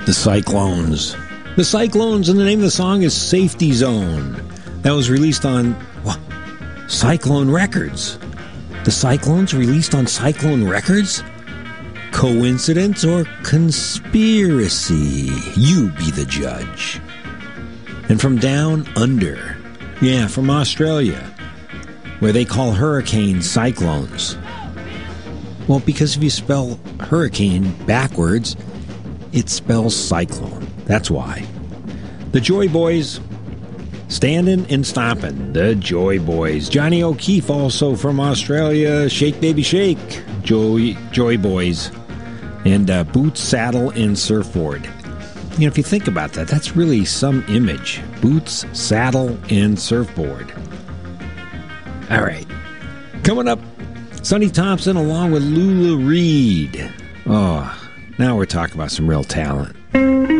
The Cyclones. The Cyclones, and the name of the song is Safety Zone. That was released on Cyclone Records. The Cyclones released on Cyclone Records? Coincidence or conspiracy? You be the judge. And from down under, from Australia, where they call hurricanes cyclones. Well, because if you spell hurricane backwards, it spells cyclone. That's why. The Joy Boys, standing and stomping. The Joy Boys. Johnny O'Keefe, also from Australia. Shake Baby Shake. Joy Boys. And Boots, Saddle, and Surfboard. You know, if you think about that, that's really some image. Boots, saddle, and surfboard. All right. Coming up, Sonny Thompson along with Lula Reed. Oh, now we're talking about some real talent.